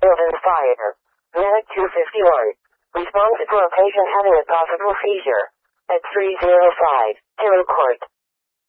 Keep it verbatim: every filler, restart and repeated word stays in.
building fire. Medic two fifty-one. Response to a patient having a possible seizure. At three oh five, Taylor Court.